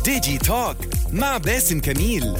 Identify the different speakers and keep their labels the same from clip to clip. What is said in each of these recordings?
Speaker 1: ديجي توك مع باسم كميل.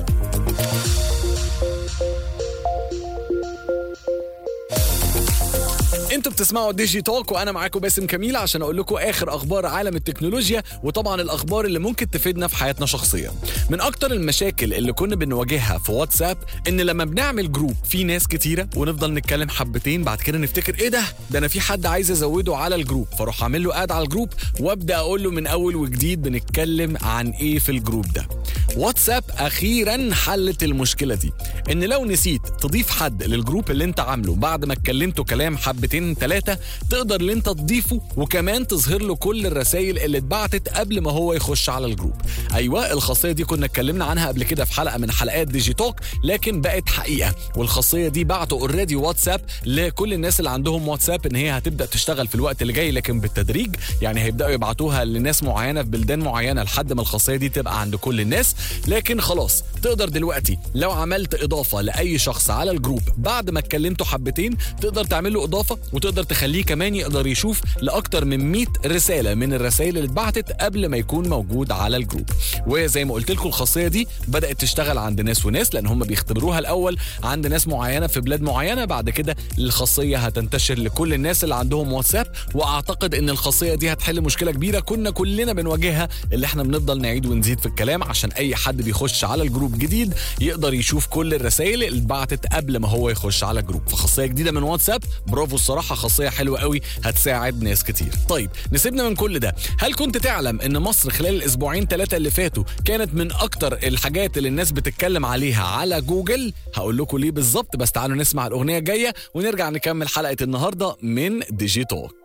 Speaker 2: انتوا بتسمعوا ديجي توك وانا معاكم باسم كميل عشان اقول لكم اخر اخبار عالم التكنولوجيا، وطبعا الاخبار اللي ممكن تفيدنا في حياتنا شخصيا. من اكتر المشاكل اللي كنا بنواجهها في واتساب ان لما بنعمل جروب فيه ناس كتيره ونفضل نتكلم حبتين، بعد كده نفتكر ايه ده انا في حد عايز ازوده على الجروب، فاروح اعمل له اد على الجروب وابدا اقول له من اول وجديد بنتكلم عن ايه في الجروب ده. واتساب اخيرا حلت المشكله دي، ان لو نسيت تضيف حد للجروب اللي انت عامله بعد ما اتكلمته كلام حبتين ثلاثه، تقدر ان انت تضيفه وكمان تظهر له كل الرسائل اللي اتبعتت قبل ما هو يخش على الجروب. ايوه الخاصيه دي كنا اتكلمنا عنها قبل كده في حلقه من حلقات ديجي توك، لكن بقت حقيقه، والخاصيه دي بعتوا اوريدي واتساب لكل الناس اللي عندهم واتساب ان هي هتبدا تشتغل في الوقت اللي جاي، لكن بالتدريج. يعني هيبداوا يبعتوها لناس معينه في بلدان معينه لحد ما الخاصيه دي تبقى عند كل الناس. لكن خلاص تقدر دلوقتي لو عملت اضافه لاي شخص على الجروب بعد ما اتكلمته حبتين، تقدر تعمل له اضافه وتقدر تخليه كمان يقدر يشوف لاكتر من 100 رساله من الرسائل اللي اتبعتت قبل ما يكون موجود على الجروب. وزي ما قلت لكم الخاصيه دي بدات تشتغل عند ناس وناس، لان هم بيختبروها الاول عند ناس معينه في بلاد معينه، بعد كده الخاصيه هتنتشر لكل الناس اللي عندهم واتساب. واعتقد ان الخاصيه دي هتحل مشكله كبيره كنا كلنا بنواجهها، اللي احنا بنفضل نعيد ونزيد في الكلام عشان اي حد بيخش على الجروب جديد يقدر يشوف كل الرسائل اللي اتبعتت قبل ما هو يخش على الجروب. فخاصيه جديده من واتساب، برافو الصراحه، خاصيه حلوه قوي هتساعد ناس كتير. طيب نسيبنا من كل ده، هل كنت تعلم ان مصر خلال الاسبوعين 3 اللي فاتوا كانت من اكتر الحاجات اللي الناس بتتكلم عليها على جوجل؟ هقول لكم ليه بالظبط، بس تعالوا نسمع الاغنيه الجايه ونرجع نكمل حلقه النهارده من ديجي توك.